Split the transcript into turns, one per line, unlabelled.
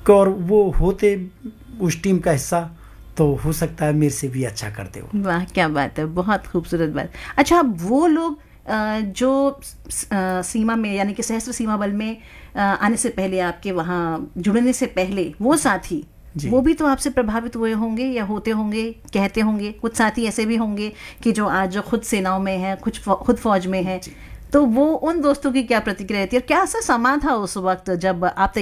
और वो होते उस टीम का हिस्सा तो हो सकता है मेरे से भी अच्छा करते हो।
वाह क्या बात है, बहुत खूबसूरत बात। अच्छा, वो लोग जो सीमा में यानी कि सशस्त्र सीमा बल में आने से पहले, आपके वहाँ जुड़ने से पहले, वो साथी वो भी तो आपसे प्रभावित हुए होंगे या होते होंगे, कहते होंगे। कुछ साथी ऐसे भी होंगे कि जो आज जो खुद सेनाओं में हैं, कुछ खुद फौज में हैं, तो वो उन दोस्तों की क्या प्रतिक्रिया रहती है और क्या सा समा था उस वक्त जब आप